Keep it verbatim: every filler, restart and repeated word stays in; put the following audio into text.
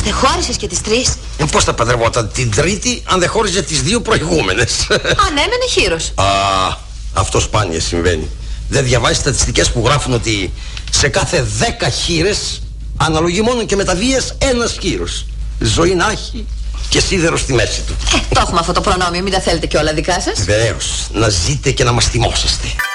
Δεν χώρισες και τις τρεις? Ε, πώς θα παντρευόταν την τρίτη αν δεν χώριζε τις δύο προηγούμενες? Αν έμενε χείρος. Α, αυτό σπάνια συμβαίνει. Δεν διαβάζεις στατιστικές που γράφουν ότι σε κάθε δέκα χείρες αναλογεί μόνο και με τα βίας ένας χείρος. Ζωή να έχει και σίδερο στη μέση του. Ε, το έχουμε αυτό το προνόμιο, μην τα θέλετε και όλα δικά σας. Βεβαίως, να ζείτε και να μας θυμόσαστε.